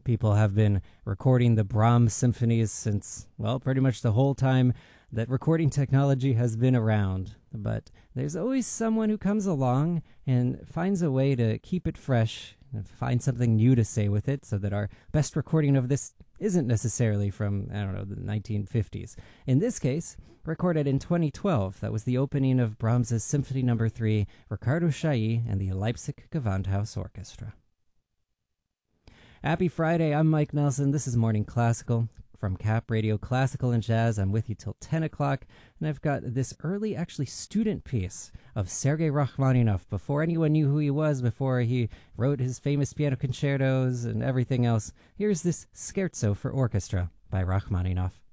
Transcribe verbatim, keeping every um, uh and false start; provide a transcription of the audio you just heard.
People have been recording the Brahms symphonies since, well, pretty much the whole time that recording technology has been around. But there's always someone who comes along and finds a way to keep it fresh and find something new to say with it so that our best recording of this isn't necessarily from, I don't know, the nineteen fifties. In this case, recorded in twenty twelve, that was the opening of Brahms's Symphony Number three, Riccardo Chailly and the Leipzig Gewandhaus Orchestra. Happy Friday, I'm Mike Nelson. This is Morning Classical from Cap Radio Classical and Jazz. I'm with you till ten o'clock, and I've got this early, actually, student piece of Sergei Rachmaninoff. Before anyone knew who he was, before he wrote his famous piano concertos and everything else, here's this scherzo for orchestra by Rachmaninoff.